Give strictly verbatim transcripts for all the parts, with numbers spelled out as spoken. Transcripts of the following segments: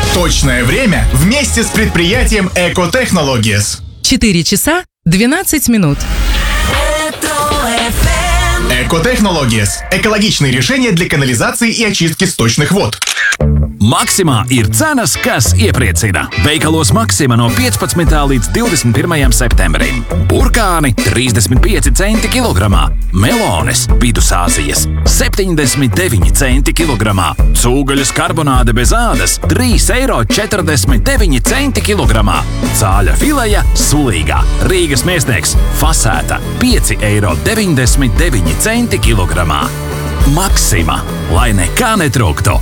Точное время вместе с предприятием Экотехнологиес. четыре часа двенадцать минут. Экотехнологиес. Экологичные решения для канализации и очистки сточных вод. Maksimā ir cenas, kas iepriecina. Veikalos Maksima no piecpadsmitā līdz divdesmit pirmajam septembrim. Burkāni trīsdesmit pieci centi kilogramā. Melones Vidusāzijas septiņdesmit deviņi centi kilogramā. Cūgaļas karbonāde bez ādas trīs eiro četrdesmit deviņi centi kilogramā. Cāļa fileja sulīgā. Rīgas Miesnieks fasēta pieci eiro deviņdesmit deviņi centi kilogramā. Maksima, lai nekā netrūktu.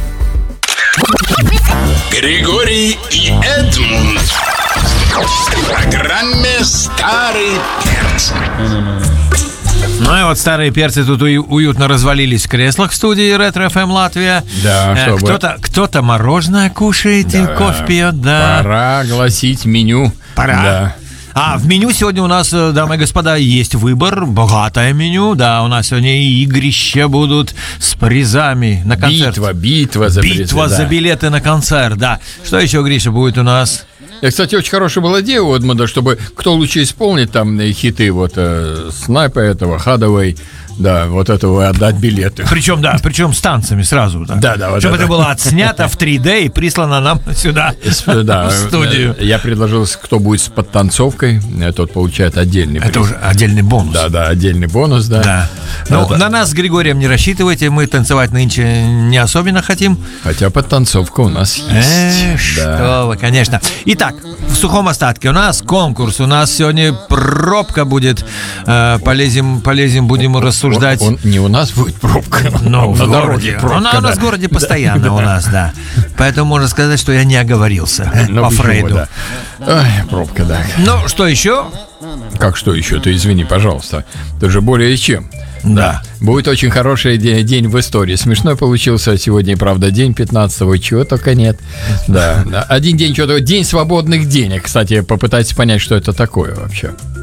Григорий и Эдмунд в программе «Старый перц». Ну и вот старые перцы тут уютно развалились в креслах в студии Ретро эф эм Латвия. Да, э, чтобы... кто-то, кто-то мороженое кушает, да, и кофе пьет, да. Пора огласить меню. Пора. Да. А в меню сегодня у нас, дамы и господа, есть выбор, богатое меню. Да, у нас сегодня и игрища будут с призами на концерт. Битва, битва за призы. Битва да. за билеты на концерт, да. Что еще, Гриша, будет у нас? И, кстати, очень хорошая была идея у Эдмунда, чтобы кто лучше исполнит там хиты вот э, Снайпа этого, Хадавей, да, вот этого отдать билеты. Причем, да, причем с танцами сразу. Да, да, да. Вот чтобы это. это было отснято в три дэ и прислано нам сюда, да, в студию. Я предложил, кто будет с подтанцовкой, тот получает отдельный приз. Это уже отдельный бонус. Да, да, отдельный бонус, да. Да. Ну, да, на да. нас с Григорием не рассчитывайте, мы танцевать нынче не особенно хотим. Хотя подтанцовка у нас есть. Э, да. Что вы, конечно. Итак, в сухом остатке у нас конкурс, у нас сегодня пробка будет, э, полезем, полезем, будем рассуждать. Он, он, не у нас будет пробка, но в на городе. дороге пробка, Она у нас да. в городе постоянно да. у нас, да. Поэтому можно сказать, что я не оговорился ну, по почему, Фрейду. Да. Ой, пробка, да. Ну, что еще? Как что еще? Ты извини, пожалуйста. Ты же более чем. Да. Будет очень хороший день, день в истории. Смешной получился сегодня, правда, день пятнадцатого, чего только нет. Да. Один день, чего-то. День свободных денег. Кстати, попытайтесь понять, что это такое вообще.